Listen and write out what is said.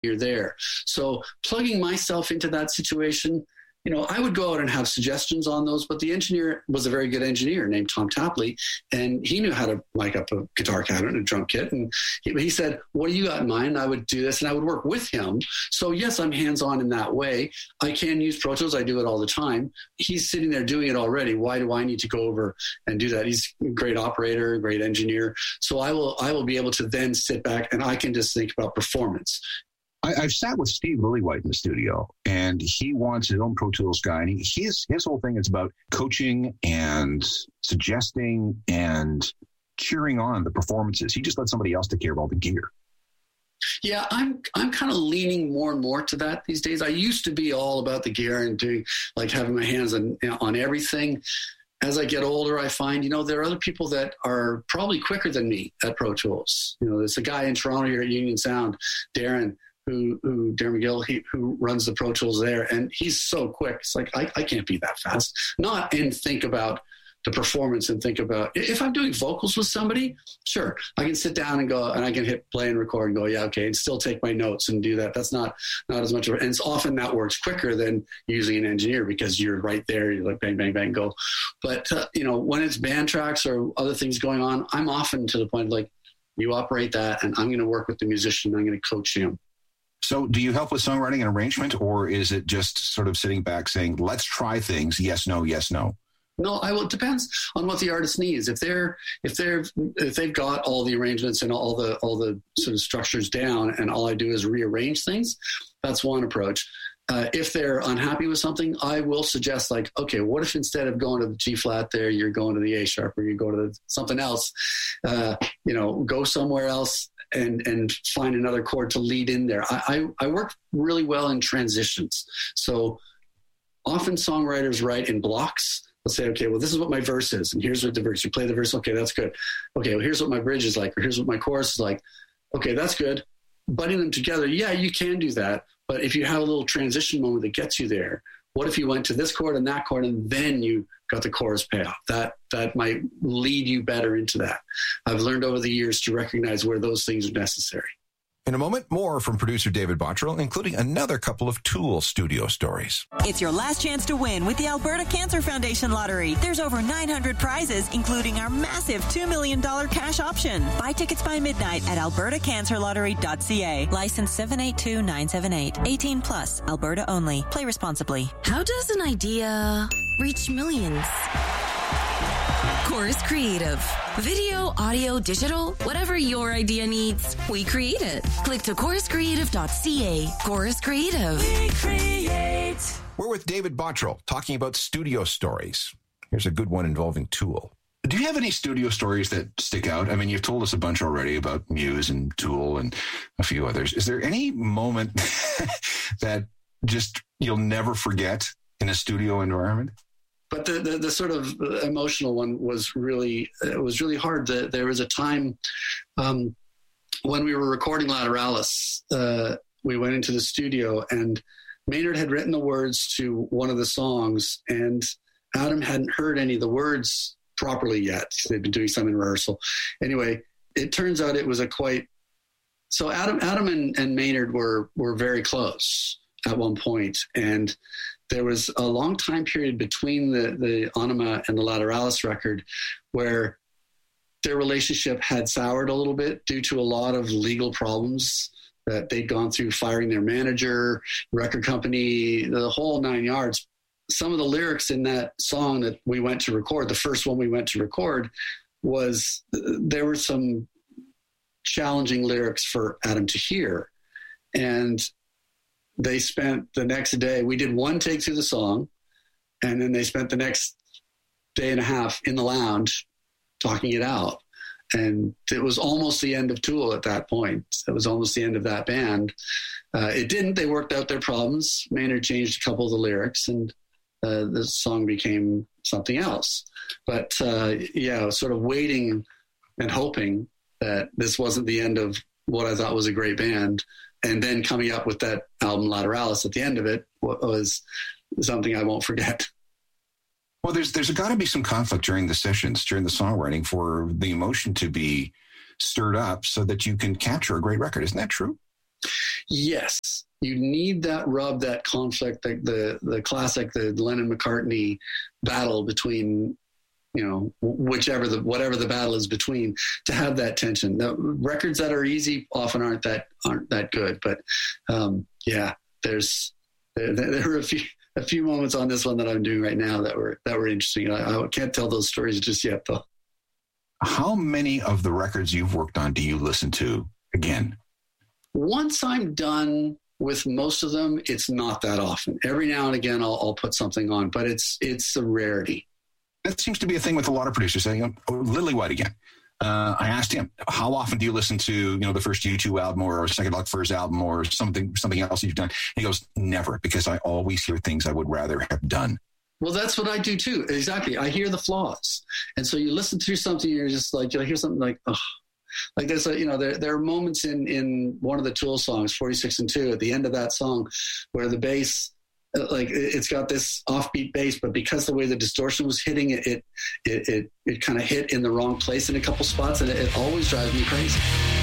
you're there. So plugging myself into that situation, I would go out and have suggestions on those, but the engineer was a very good engineer named Tom Tapley, and he knew how to mic up a guitar cabinet and a drum kit. And he said, what do you got in mind? And I would do this, and I would work with him. So yes, I'm hands-on in that way. I can use Pro Tools. I do it all the time. He's sitting there doing it already. Why do I need to go over and do that? He's a great operator, a great engineer. So I will be able to then sit back and I can just think about performance. I've sat with Steve Lillywhite in the studio, and he wants his own Pro Tools guy. And his whole thing is about coaching and suggesting and cheering on the performances. He just lets somebody else take care of all the gear. Yeah, I'm kind of leaning more and more to that these days. I used to be all about the gear and doing, like, having my hands on everything. As I get older, I find, there are other people that are probably quicker than me at Pro Tools. There's a guy in Toronto here at Union Sound, Darren McGill, who runs the Pro Tools there, and he's so quick. It's like, I can't be that fast. Not and think about the performance and think about, if I'm doing vocals with somebody, sure, I can sit down and go, and I can hit play and record and go, yeah, okay, and still take my notes and do that. That's not as much of it. And it's often that works quicker than using an engineer because you're right there. You're like, bang, bang, bang, go. But, when it's band tracks or other things going on, I'm often to the point like, you operate that, and I'm going to work with the musician. I'm going to coach him. So do you help with songwriting and arrangement, or is it just sort of sitting back saying, let's try things, yes, no, yes, no? No, it depends on what the artist needs. If they've got all the arrangements and all the sort of structures down, and all I do is rearrange things, that's one approach. If they're unhappy with something, I will suggest, like, okay, what if instead of going to the G flat there, you're going to the A sharp, or you go to something else, go somewhere else and find another chord to lead in there. I work really well in transitions. So often songwriters write in blocks. They'll say, okay, well, this is what my verse is, and here's what the verse. You play the verse, okay, that's good. Okay, well, here's what my bridge is like, or here's what my chorus is like. Okay, that's good. Butting them together, yeah, you can do that. But if you have a little transition moment that gets you there, what if you went to this chord and that chord, and then you got the chorus payoff? That might lead you better into that. I've learned over the years to recognize where those things are necessary. In a moment, more from producer David Bottrill, including another couple of Tool studio stories. It's your last chance to win with the Alberta Cancer Foundation Lottery. There's over 900 prizes, including our massive $2 million cash option. Buy tickets by midnight at albertacancerlottery.ca. License 782978. 18 plus. Alberta only. Play responsibly. How does an idea reach millions? Chorus Creative. Video, audio, digital, whatever your idea needs, we create it. Click to choruscreative.ca. Chorus Creative. We create. We're with David Bottrill talking about studio stories. Here's a good one involving Tool. Do you have any studio stories that stick out? I mean, you've told us a bunch already about Muse and Tool and a few others. Is there any moment that just you'll never forget in a studio environment? But the sort of emotional one was really hard. There was a time when we were recording Lateralis, we went into the studio, and Maynard had written the words to one of the songs, and Adam hadn't heard any of the words properly yet. They'd been doing some in rehearsal. Anyway, it turns out it was so Adam and Maynard were very close at one point, and there was a long time period between the Anima and the Lateralis record where their relationship had soured a little bit due to a lot of legal problems that they'd gone through, firing their manager, record company, the whole 9 yards. Some of the lyrics in that song that we went to record, the first one we went to record, there were some challenging lyrics for Adam to hear. And they spent the next day, we did one take through the song, and then they spent the next day and a half in the lounge talking it out. And it was almost the end of Tool at that point. It was almost the end of that band. It didn't. They worked out their problems. Maynard changed a couple of the lyrics, and the song became something else. But sort of waiting and hoping that this wasn't the end of what I thought was a great band. And then coming up with that album Lateralis at the end of it was something I won't forget. Well, there's got to be some conflict during the sessions, during the songwriting, for the emotion to be stirred up so that you can capture a great record. Isn't that true? Yes, you need that rub, that conflict, the classic, the Lennon-McCartney battle between, whatever the battle is between, to have that tension. The records that are easy often aren't that good, but there were a few moments on this one that I'm doing right now that were interesting. I can't tell those stories just yet, though. How many of the records you've worked on do you listen to again? Once I'm done with most of them, it's not that often. Every now and again, I'll put something on, but it's a rarity. That seems to be a thing with a lot of producers. Lillywhite again. I asked him, how often do you listen to, the first U2 album or Psychedelic Furs album or something else you've done? He goes, never, because I always hear things I would rather have done. Well, that's what I do too. Exactly. I hear the flaws. And so you listen through something, you're just like, you'll hear something like, oh, like there's there are moments in one of the Tool songs, 46 and 2, at the end of that song where the bass, like it's got this offbeat bass, but because the way the distortion was hitting it kind of hit in the wrong place in a couple spots, and it always drives me crazy.